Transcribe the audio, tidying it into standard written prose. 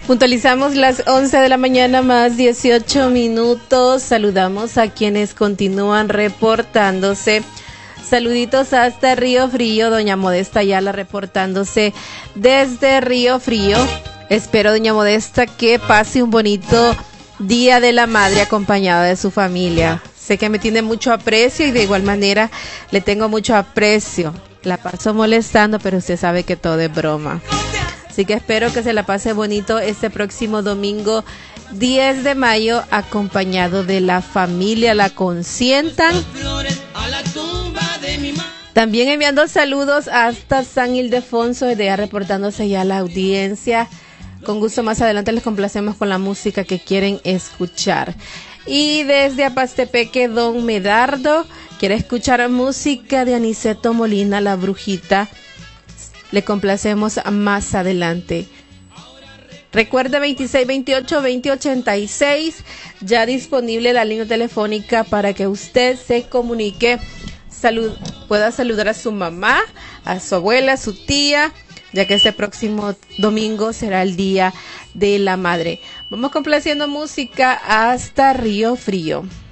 Puntualizamos las 11 de la mañana más 18 minutos. Saludamos a quienes continúan reportándose. Saluditos hasta Río Frío, doña Modesta Ayala reportándose desde Río Frío. Espero, doña Modesta, que pase un bonito Día de la Madre acompañada de su familia. Sé que me tiene mucho aprecio y de igual manera le tengo mucho aprecio. La paso molestando, pero usted sabe que todo es broma. Así que espero que se la pase bonito este próximo domingo 10 de mayo acompañado de la familia, la consientan. También enviando saludos hasta San Ildefonso, de allá reportándose ya la audiencia. Con gusto más adelante les complacemos con la música que quieren escuchar. Y desde Apastepeque, don Medardo quiere escuchar música de Aniceto Molina, La Brujita. Le complacemos más adelante. Recuerde 2628-2086, ya disponible la línea telefónica para que usted se comunique, pueda saludar a su mamá, a su abuela, a su tía, ya que este próximo domingo será el Día de la Madre. Vamos complaciendo música hasta Río Frío.